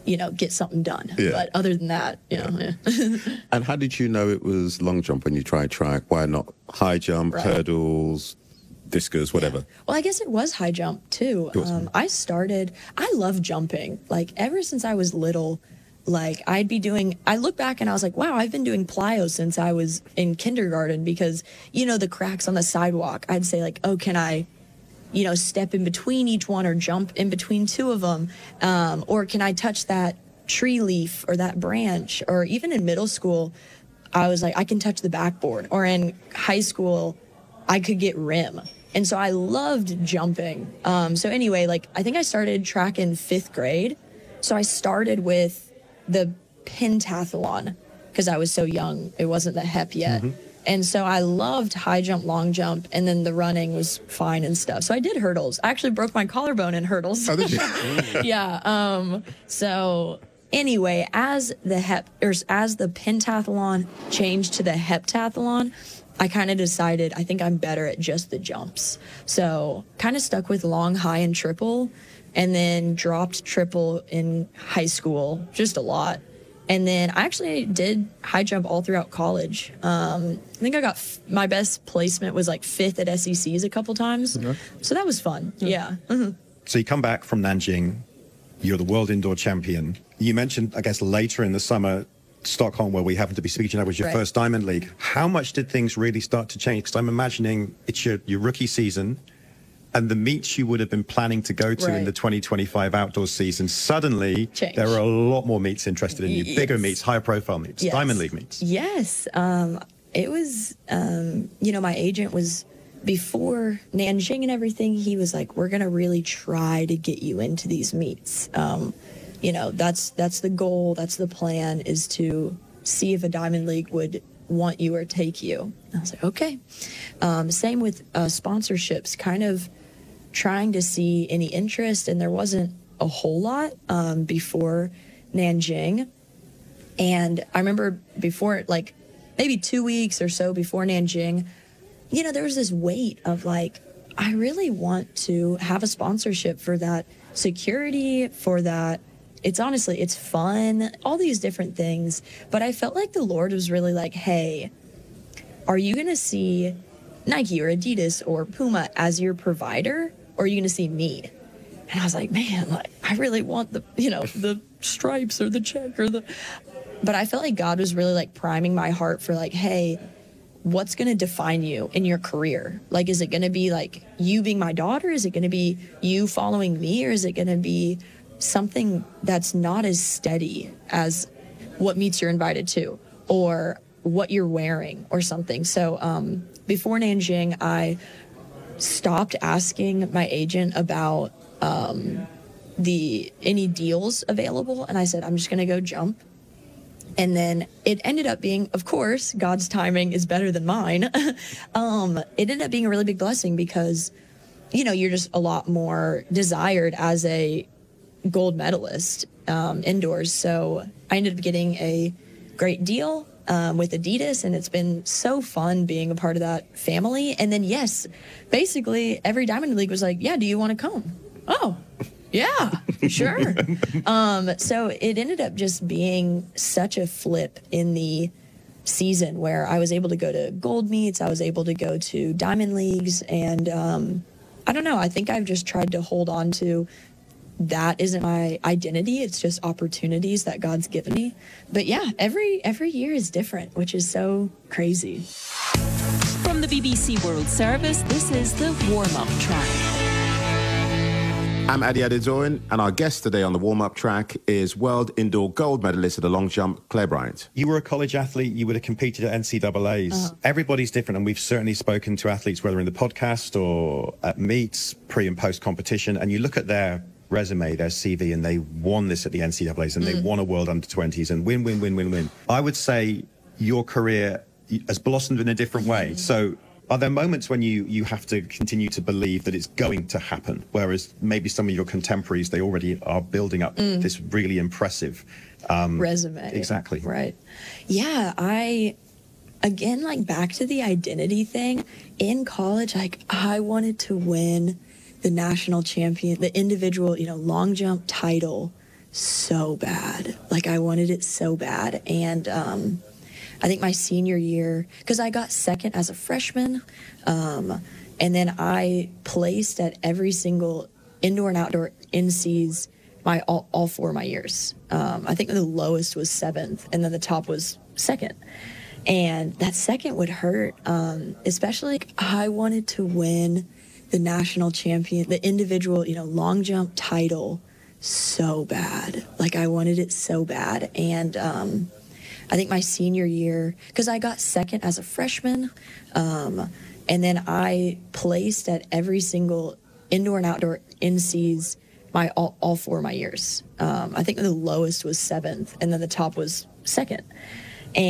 you know, get something done. Yeah. But other than that, you know. Yeah. And how did you know it was long jump when you tried track? Why not high jump, hurdles, discus, whatever? Yeah. Well, I guess it was high jump too. I love jumping. Like ever since I was little, like I look back and I was like, wow, I've been doing plyo since I was in kindergarten because, you know, the cracks on the sidewalk, I'd say like, oh, can I, you know, step in between each one or jump in between two of them? Or can I touch that tree leaf or that branch? Or even in middle school, I was like, I can touch the backboard. Or in high school, I could get rim. And so I loved jumping. So anyway, like I think I started track in 5th grade. So I started with the pentathlon because I was so young. It wasn't the HEP yet. And so I loved high jump, long jump, and then the running was fine and stuff. So I did hurdles. I actually broke my collarbone in hurdles. Oh, did you? Yeah. So anyway, as the pentathlon changed to the heptathlon, I kind of decided I think I'm better at just the jumps. So kind of stuck with long, high, and triple, and then dropped triple in high school, just a lot. And then I actually did high jump all throughout college. I think I got my best placement was like 5th at SECs a couple times. So that was fun. Yeah. So you come back from Nanjing, you're the world indoor champion. You mentioned, I guess, later in the summer, Stockholm, where we happened to be speaking, that was your first Diamond League. How much did things really start to change? Because I'm imagining it's your rookie season, and the meets you would have been planning to go to in the 2025 outdoor season, suddenly there are a lot more meets interested in you, bigger meets, higher profile meets, Diamond League meets. Yes. It was, you know, my agent was, before Nanjing and everything, he was like, we're going to really try to get you into these meets. You know, that's the goal, that's the plan, is to see if a Diamond League would want you or take you. I was like, okay. Same with sponsorships, kind of trying to see any interest, and there wasn't a whole lot before Nanjing. And I remember before, like maybe 2 weeks or so before Nanjing, you know, there was this weight of like, I really want to have a sponsorship for that security, for that. It's honestly, it's fun, all these different things. But I felt like the Lord was really like, hey, are you going to see Nike or Adidas or Puma as your provider? Or are you going to see me? And I was like, man, like, I really want the, you know, the stripes or the check or the. But I felt like God was really like priming my heart for like, hey, what's going to define you in your career? Like, is it going to be like you being my daughter? Is it going to be you following me? Or is it going to be something that's not as steady as what meets you're invited to or what you're wearing or something? So before Nanjing, I stopped asking my agent about any deals available, and I said, I'm just going to go jump. And then it ended up being, of course, God's timing is better than mine. It ended up being a really big blessing because, you know, you're just a lot more desired as a gold medalist indoors. So I ended up getting a great deal with Adidas, and it's been so fun being a part of that family. And then, yes, basically every Diamond League was like, yeah, do you want to come? Oh, yeah, sure. So it ended up just being such a flip in the season where I was able to go to gold meets, I was able to go to Diamond Leagues, and I don't know, I think I've just tried to hold on to that isn't my identity. It's just opportunities that God's given me. But yeah, every year is different, which is so crazy. From the BBC World Service, this is the warm-up track. I'm Adi Adezorin, and our guest today on the warm-up track is world indoor gold medalist at the long jump, Claire Bryant. You were a college athlete. You would have competed at NCAAs. Everybody's different, and we've certainly spoken to athletes, whether in the podcast or at meets, pre and post competition, and you look at their resume, their CV, and they won this at the NCAAs, and they won a world under-20s, and win. I would say your career has blossomed in a different way. So are there moments when you have to continue to believe that it's going to happen, whereas maybe some of your contemporaries, they already are building up this really impressive resume? Exactly. Right. Yeah, again, like back to the identity thing, in college, like I wanted to win the national champion, the individual, long jump title so bad. Like, I wanted it so bad. And I think my senior year, because I got second as a freshman, and then I placed at every single indoor and outdoor NCs all 4 of my years. I think the lowest was 7th, and then the top was 2nd. And that second would hurt, especially like, I wanted to win the national champion, the individual, long jump title so bad. Like, I wanted it so bad. And I think my senior year, because I got second as a freshman, and then I placed at every single indoor and outdoor NCs all 4 of my years. I think the lowest was 7th, and then the top was 2nd.